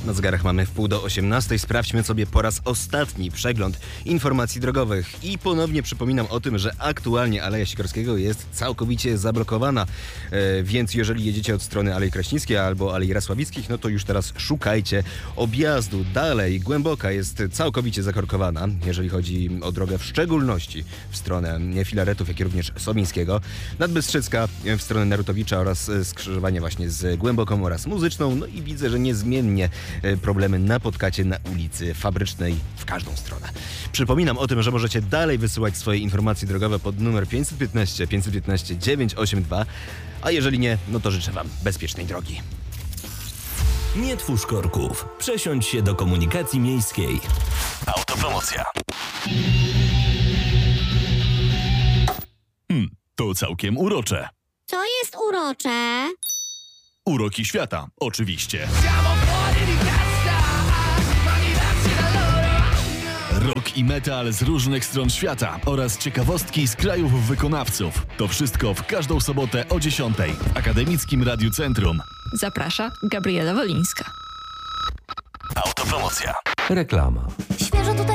Na zegarach mamy 17:30. Sprawdźmy sobie po raz ostatni przegląd informacji drogowych. I ponownie przypominam o tym, że aktualnie Aleja Sikorskiego jest całkowicie zablokowana. Więc jeżeli jedziecie od strony Alei Kraśnickiej albo Alei Rasławickich, no to już teraz szukajcie objazdu. Dalej Głęboka jest całkowicie zakorkowana, jeżeli chodzi o drogę, w szczególności w stronę Filaretów, jak i również Sobińskiego. Nadbystrzycka w stronę Narutowicza oraz skrzyżowanie właśnie z Głęboką oraz Muzyczną. No i widzę, że niezmiennie problemy napotkacie na ulicy Fabrycznej w każdą stronę. Przypominam o tym, że możecie dalej wysyłać swoje informacje drogowe pod numer 515 515 982, a jeżeli nie, no to życzę Wam bezpiecznej drogi. Nie twórz korków. Przesiądź się do komunikacji miejskiej. Autopromocja. To całkiem urocze. Co jest urocze? Uroki świata, oczywiście. Rock i metal z różnych stron świata oraz ciekawostki z krajów wykonawców. To wszystko w każdą sobotę o 10:00 w Akademickim Radiu Centrum. Zaprasza Gabriela Wolińska. Autopromocja. Reklama. Świeżo tutaj